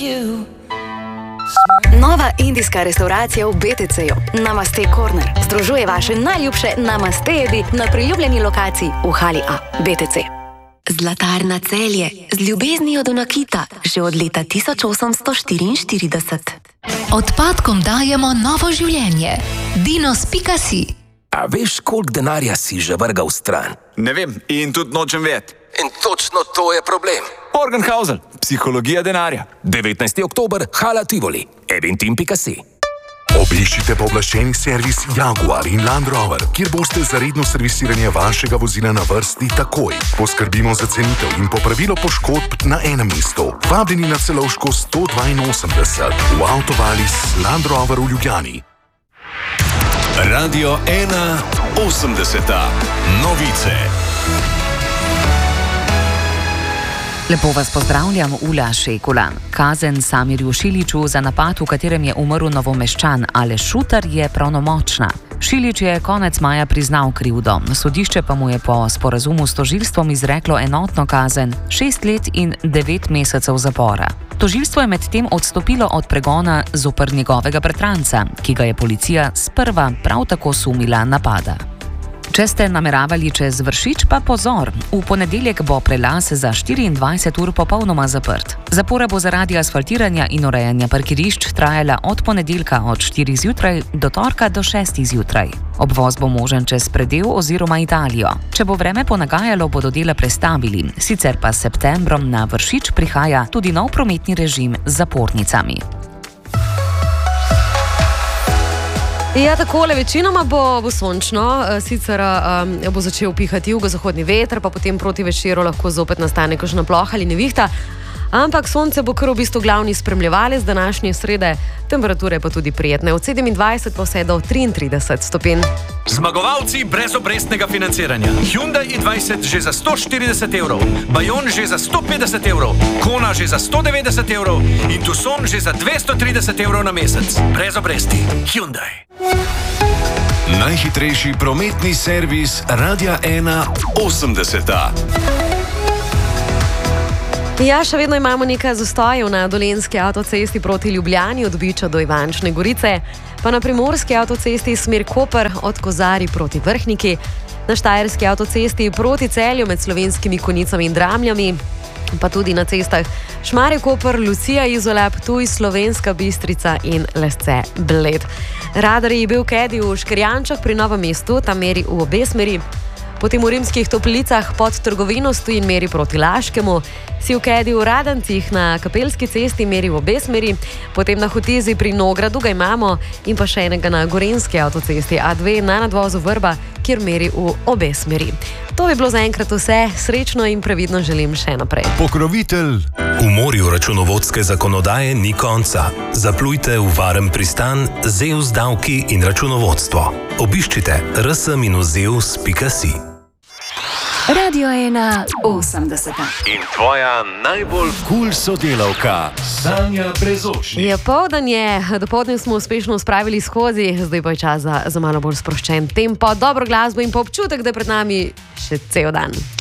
Nova indijska restauracija v BTC-ju, Namaste Corner, združuje vaše najljubše namaste jedi na priljubljeni lokaciji v hali A, BTC. Zlatarna Celje, z ljubeznijo do nakita, že od leta 1844. Odpadkom dajemo novo življenje. Dinos.si. A veš, koliko denarja si že vrgal stran? Ne vem, in tudi nočem vedeti. In točno to je problem. Morgenhausen, psihologija denarja. 19. oktober, hala Tivoli, eventim.si. Obiščite pooblaščeni servis Jaguar in Land Rover, kjer boste za redno servisiranje vašega vozila na vrsti takoj. Poskrbimo za cenitev in popravilo poškodb na enem mestu. Vabljeni na Celovško 182 v Avtovalis Land Rover v Ljubljani. Radio 1 80. Novice. Lepo vas pozdravljam, Ula Šekula. Kazen Samirju Šiliću za napad, v katerem je umrl Novomeščan Aleš Šutar, je pravnomočna. Šilić je konec maja priznal krivdo, sodišče pa mu je po sporazumu s tožilstvom izreklo enotno kazen 6 let in 9 mesecev zapora. Tožilstvo je medtem odstopilo od pregona zoper njegovega bratranca, ki ga je policija sprva prav tako sumila napada. Če ste nameravali čez Vršič, pa pozor, v ponedeljek bo prelaz za 24 ur popolnoma zaprt. Zapora bo zaradi asfaltiranja in urejanja parkirišč trajala od ponedeljka od 4 zjutraj do torka do 6 zjutraj. Obvoz bo možen čez predel oziroma Italijo. Če bo vreme ponagajalo, bodo dela prestavili, sicer pa s septembrom na Vršič prihaja tudi nov prometni režim z zapornicami. Ja, takole, večinoma bo sončno, sicer bo začel pihati jugozahodni veter, pa potem proti večeru lahko zopet nastane kakšna ploha ali nevihta, ampak sonce bo kar v bistvu glavni spremljevalec današnje srede, temperature pa tudi prijetne, od 27 pa vse do 33 stopinj. Zmagovalci brezobrestnega financiranja. Hyundai i20 že za 140 evrov, Bayon že za 150 evrov, Kona že za 190 evrov in Tucson že za 230 evrov na mesec. Brez obresti. Hyundai. Najhitrejši prometni servis Radia 1 80. Ja, še vedno imamo nekaj zastojev na dolenjski avtocesti proti Ljubljani od Biča do Ivančne Gorice, pa na primorski avtocesti smer Koper od Kozarij proti Vrhniki, na štajerski avtocesti proti Celju med Slovenskimi Konjicami in Dramljami, pa tudi na cestah Šmarje-Koper, Lucija-Izola, Ptuj, Slovenska Bistrica in Lesce-Bled. Radar je bil Kedi v Škerjančah pri Novem mestu, tam meri v obe smeri. Potem v Rimskih Toplicah pod trgovino stoji in meri proti Laškemu, si v Kedi v Radancih na Kapelski cesti meri v obe smeri, potem na Hotizi pri Nogradu ga imamo in pa še enega na Gorenjski avtocesti A2 na nadvozu Vrba, kjer meri v obe smeri. To je bilo zaenkrat vse, srečno in previdno želim še naprej. Pokrovitelj. V morju računovodske zakonodaje ni konca. Zaplujte v varen pristan ZEUS davki in računovodstvo. Obiščite rs-zeus.si. Radio 1 80. In tvoja najbolj kul sodelavka, Sanja Brezočnik. Je poldan je, dopoldne smo uspešno spravili skozi, zdaj pa je čas za malo bolj sproščen tempo, dobro glasbo in pa občutek, da je pred nami še cel dan.